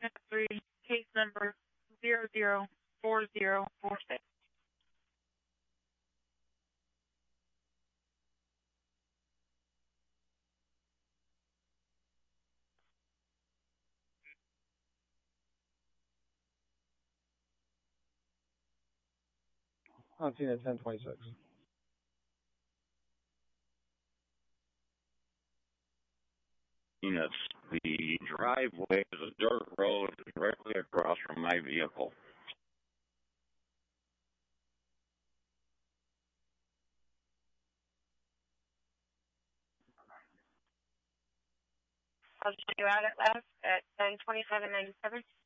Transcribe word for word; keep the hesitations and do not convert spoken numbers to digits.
three, case number zero zero four zero four six. On scene at ten twenty-six. Units. The driveway is a dirt road directly across from my vehicle. I'll show you out at last at ten twenty-seven ninety-seven.